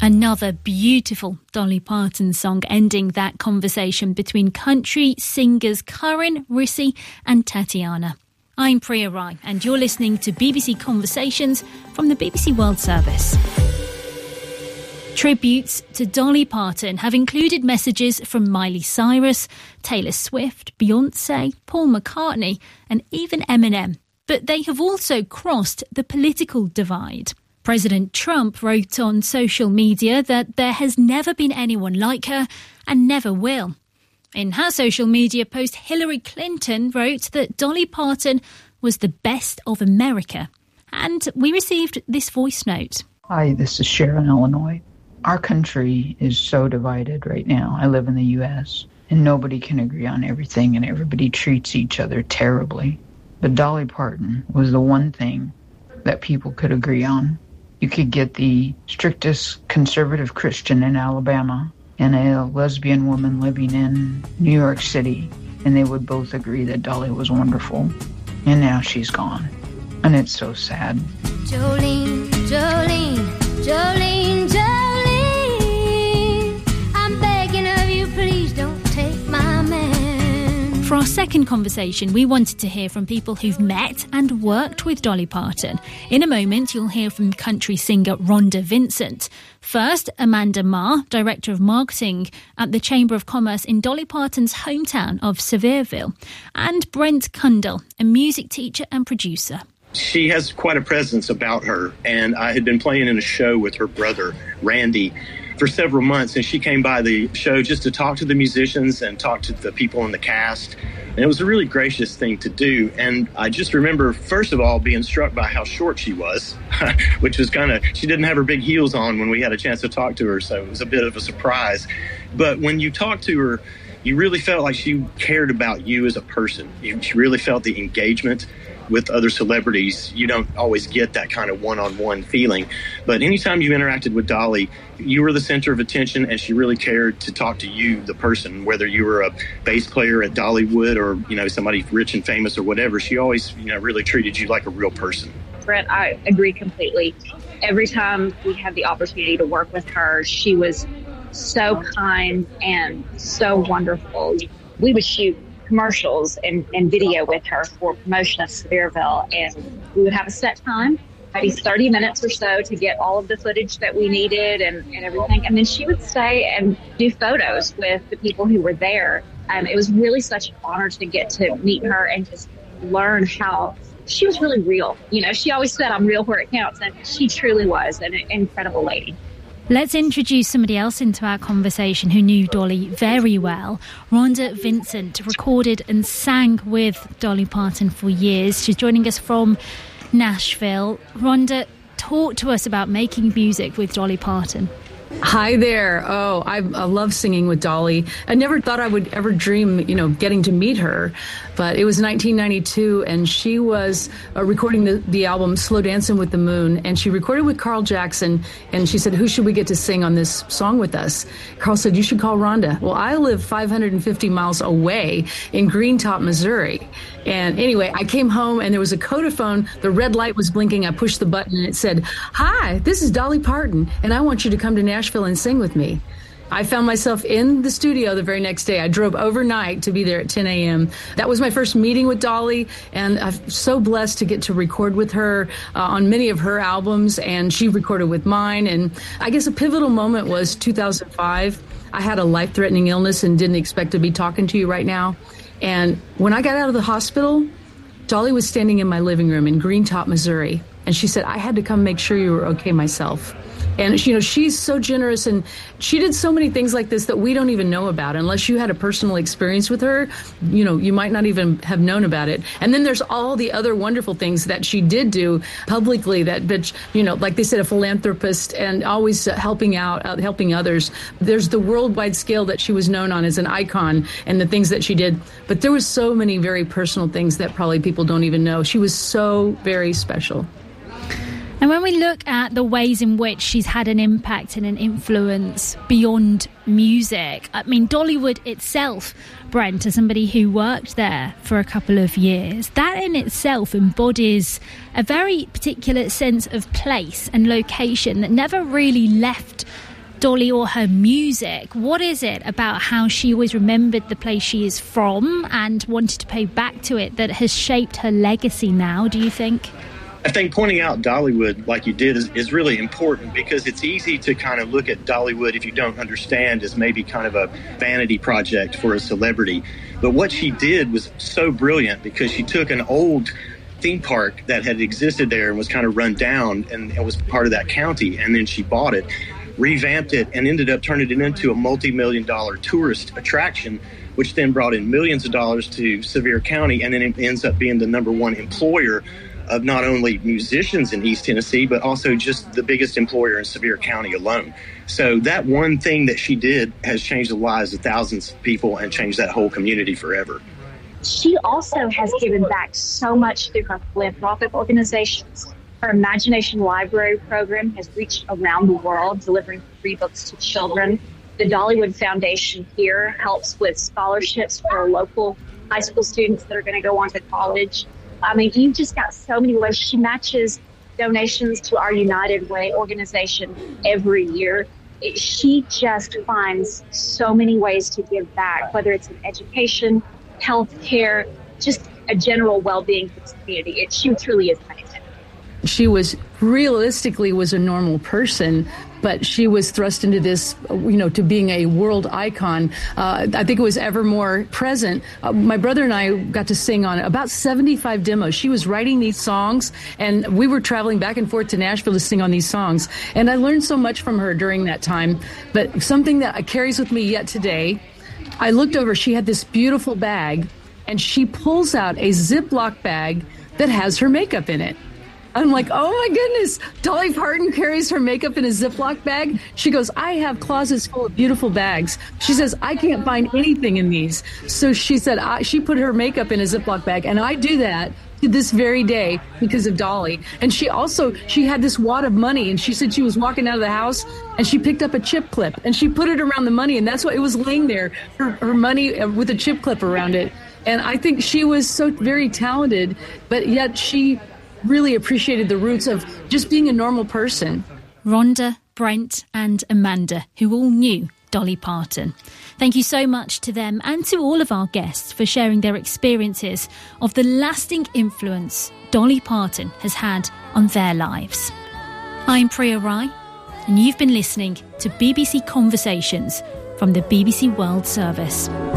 Another beautiful Dolly Parton song ending that conversation between country singers Karin, Rissy and Tatiana. I'm Priya Rai and you're listening to BBC Conversations from the BBC World Service. Tributes to Dolly Parton have included messages from Miley Cyrus, Taylor Swift, Beyoncé, Paul McCartney and even Eminem. But they have also crossed the political divide. President Trump wrote on social media that there has never been anyone like her and never will. In her social media post, Hillary Clinton wrote that Dolly Parton was the best of America. And we received this voice note. Hi, this is Sharon, Illinois. Our country is so divided right now. I live in the U.S. and nobody can agree on everything and everybody treats each other terribly. But Dolly Parton was the one thing that people could agree on. You could get the strictest conservative Christian in Alabama and a lesbian woman living in New York City, and they would both agree that Dolly was wonderful. And now she's gone. And it's so sad. Jolene, Jolene, Jolene, Jolene, I'm begging of you, please don't take my man. For our second conversation, we wanted to hear from people who've met and worked with Dolly Parton. In a moment, you'll hear from country singer Rhonda Vincent. First, Amanda Ma, Director of Marketing at the Chamber of Commerce in Dolly Parton's hometown of Sevierville. And Brent Kundal, a music teacher and producer. She has quite a presence about her, and I had been playing in a show with her brother, Randy, for several months, and she came by the show just to talk to the musicians and talk to the people in the cast. And it was a really gracious thing to do. And I just remember, first of all, being struck by how short she was, which was she didn't have her big heels on when we had a chance to talk to her, so it was a bit of a surprise. But when you talked to her, you really felt like she cared about you as a person. You really felt the engagement. With other celebrities, you don't always get that kind of one-on-one feeling. But anytime you interacted with Dolly, you were the center of attention, and she really cared to talk to you, the person, whether you were a bass player at Dollywood or, somebody rich and famous or whatever. She always, really treated you like a real person. Brett, I agree completely. Every time we had the opportunity to work with her, she was so kind and so wonderful. We would shoot commercials and video with her for promotion of Sevierville, and we would have a set time, maybe 30 minutes or so, to get all of the footage that we needed and everything, and then she would stay and do photos with the people who were there. It was really such an honor to get to meet her and just learn how she was really real. She always said, "I'm real where it counts," and she truly was an incredible lady. Let's introduce somebody else into our conversation who knew Dolly very well. Rhonda Vincent recorded and sang with Dolly Parton for years. She's joining us from Nashville. Rhonda, talk to us about making music with Dolly Parton. Hi there. Oh, I love singing with Dolly. I never thought I would ever dream, getting to meet her. But it was 1992, and she was recording the album Slow Dancing with the Moon, and she recorded with Carl Jackson, and she said, "Who should we get to sing on this song with us?" Carl said, "You should call Rhonda." Well, I live 550 miles away in Greentop, Missouri. And anyway, I came home, and there was a Codaphone. The red light was blinking. I pushed the button, and it said, "Hi, this is Dolly Parton, and I want you to come to Nashville and sing with me." I found myself in the studio the very next day. I drove overnight to be there at 10 a.m. That was my first meeting with Dolly, and I'm so blessed to get to record with her on many of her albums, and she recorded with mine. And I guess a pivotal moment was 2005. I had a life-threatening illness and didn't expect to be talking to you right now. And when I got out of the hospital, Dolly was standing in my living room in Greentop, Missouri, and she said, "I had to come make sure you were okay myself." And, she's so generous, and she did so many things like this that we don't even know about. Unless you had a personal experience with her, you might not even have known about it. And then there's all the other wonderful things that she did do publicly that like they said, a philanthropist and always helping out, helping others. There's the worldwide scale that she was known on as an icon and the things that she did. But there was so many very personal things that probably people don't even know. She was so very special. And when we look at the ways in which she's had an impact and an influence beyond music, Dollywood itself, Brent, as somebody who worked there for a couple of years, that in itself embodies a very particular sense of place and location that never really left Dolly or her music. What is it about how she always remembered the place she is from and wanted to pay back to it that has shaped her legacy now, do you think? I think pointing out Dollywood like you did is really important, because it's easy to kind of look at Dollywood, if you don't understand, as maybe kind of a vanity project for a celebrity. But what she did was so brilliant, because she took an old theme park that had existed there and was kind of run down and was part of that county, and then she bought it, revamped it, and ended up turning it into a multi-million-dollar tourist attraction, which then brought in millions of dollars to Sevier County, and then it ends up being the number one employer of not only musicians in East Tennessee, but also just the biggest employer in Sevier County alone. So that one thing that she did has changed the lives of thousands of people and changed that whole community forever. She also has given back so much through her philanthropic organizations. Her Imagination Library program has reached around the world, delivering free books to children. The Dollywood Foundation here helps with scholarships for local high school students that are going to go on to college. I mean, you've just got so many ways. She matches donations to our United Way organization every year. She just finds so many ways to give back, whether it's in education, healthcare, just a general well-being for the community. She truly is amazing. She was realistically was a normal person, but she was thrust into this, to being a world icon. I think it was ever more present. My brother and I got to sing on about 75 demos. She was writing these songs, and we were traveling back and forth to Nashville to sing on these songs. And I learned so much from her during that time. But something that carries with me yet today, I looked over, she had this beautiful bag, and she pulls out a Ziploc bag that has her makeup in it. I'm like, oh my goodness, Dolly Parton carries her makeup in a Ziploc bag. She goes, I have closets full of beautiful bags. She says, I can't find anything in these. So she said, she put her makeup in a Ziploc bag. And I do that to this very day because of Dolly. And she had this wad of money, and she said she was walking out of the house and she picked up a chip clip and she put it around the money. And that's why it was laying there, her money with a chip clip around it. And I think she was so very talented, but yet she really appreciated the roots of just being a normal person. Rhonda, Brent and Amanda, who all knew Dolly Parton. Thank you so much to them and to all of our guests for sharing their experiences of the lasting influence Dolly Parton has had on their lives. I'm Priya Rai, and you've been listening to BBC Conversations from the BBC World Service.